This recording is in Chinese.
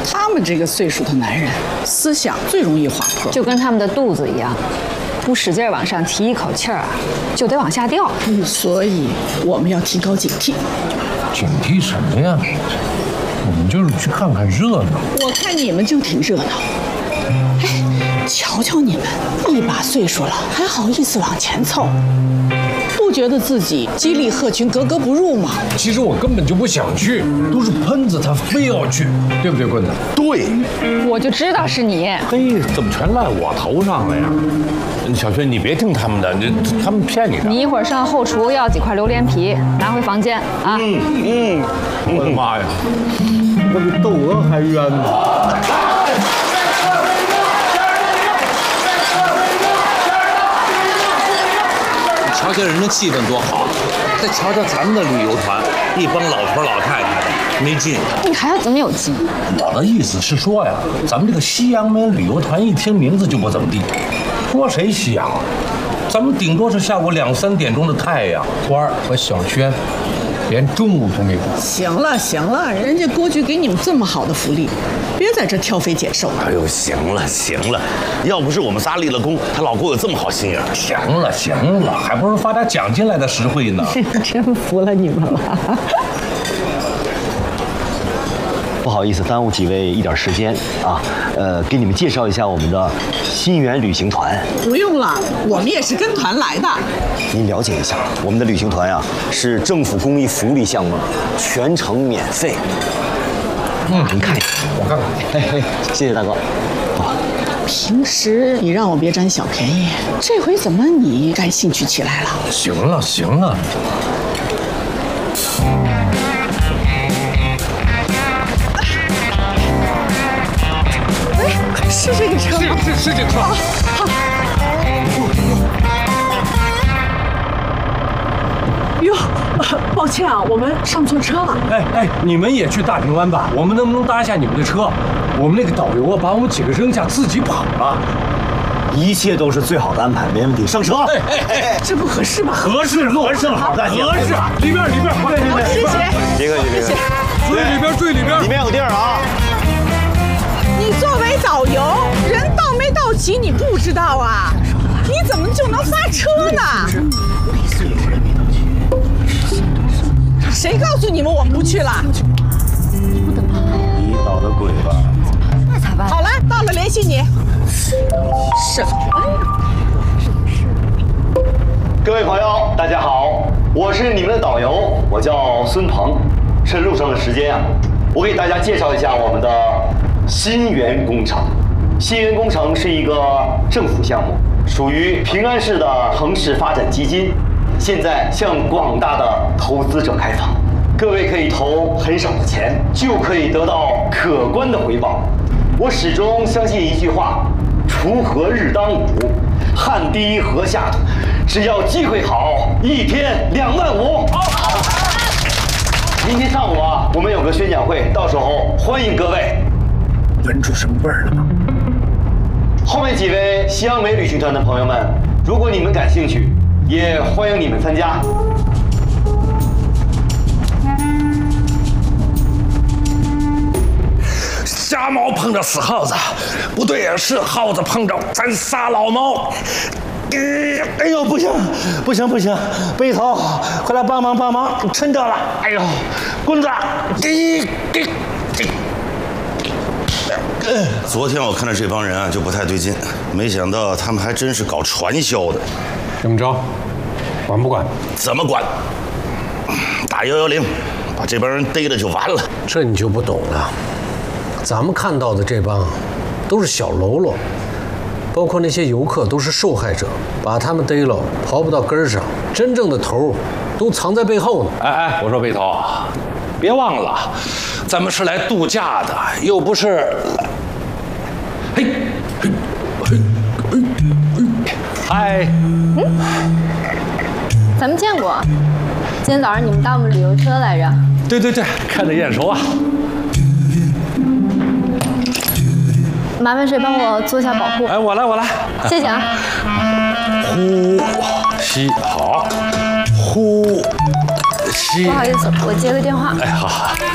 他们这个岁数的男人，思想最容易滑坡， 就跟他们的肚子一样，不使劲往上提一口气儿，就得往下掉。 所以我们要提高警惕。 警惕什么呀？我们就是去看看热闹。 我看你们就挺热闹。哎，瞧瞧你们，一把岁数了，还好意思往前凑，不觉得自己激励鹤群格格不入吗？ 其实我根本就不想去，都是喷子他非要去，对不对，棍子？ 对， 我就知道是你。 嘿，怎么全赖我头上了呀？小轩，你别听他们的，他们骗你的。 你一会儿上后厨要几块榴莲皮，拿回房间啊。 我的妈呀，我比窦娥还冤呢！ 瞧瞧人家气氛多好，再瞧瞧咱们的旅游团，一帮老头老太太的，没劲。 你还要怎么有劲？ 我的意思是说呀，咱们这个西洋美旅游团一听名字就不怎么地，说谁西洋啊？咱们顶多是下午2、3点钟的太阳。花儿和小轩，连中午都没过。 行了行了，人家郭局给你们这么好的福利，别在这挑肥拣瘦。 哎呦，行了行了，要不是我们仨立了功，他老郭有这么好心眼。 行了行了，还不如发点奖金来的实惠呢。 真服了你们了。 不好意思，耽误几位一点时间啊。给你们介绍一下我们的新源旅行团。 不用了，我们也是跟团来的。 您了解一下，我们的旅行团啊是政府公益福利项目，全程免费。您看一下， 我看看。 嘿，谢谢大哥。 平时你让我别占小便宜，这回怎么你感兴趣起来了？ 行了行了。 是这个车吗？ 是这个车。 好。哟，抱歉啊，我们上错车了。 哎，你们也去大平湾吧？我们能不能搭一下你们的车？我们那个导游啊，把我们几个扔下，自己跑了。 一切都是最好的安排，没问题。上车。 这不合适吧？ 合适，合适，好，合适。里边， 对，谢谢。 别客气，别客气。 最里边， 里面有地儿啊。 你作为导游，人到没到齐你不知道啊？你怎么就能发车呢？谁告诉你们我们不去了？ 你捣的鬼吧？ 那咋办？ 好了，到了联系你。什么呀？ 各位朋友，大家好，我是你们的导游，我叫孙鹏。趁路上的时间啊，我给大家介绍一下我们的新源工程。新源工程是一个政府项目，属于平安市的城市发展基金，现在向广大的投资者开放。各位可以投很少的钱，就可以得到可观的回报。我始终相信一句话：锄禾日当午，汗滴禾下土。只要机会好，一天25000。明天上午啊，我们有个宣讲会，到时候欢迎各位。 闻出什么味儿了吗？ 后面几位西洋美旅行团的朋友们，如果你们感兴趣，也欢迎你们参加。 瞎猫碰着死耗子，不对呀，是耗子碰着咱仨老猫。哎呦，不行，背头，快来帮忙，抻着了。哎呦，棍子，昨天我看到这帮人啊，就不太对劲，没想到他们还真是搞传销的。 怎么着？管不管？ 怎么管？打110，把这帮人逮了就完了。 这你就不懂了。咱们看到的这帮，都是小喽啰，包括那些游客都是受害者，把他们逮了，刨不到根儿上，真正的头都藏在背后呢。 哎，我说背头，别忘了，咱们是来度假的，又不是。嗨， 咱们见过，今天早上你们搭我们旅游车来着？ 对，看着眼熟啊。 麻烦谁帮我做一下保护？ 哎，我来， 谢谢啊。 呼吸好，呼吸。 不好意思，我接个电话。 哎，好。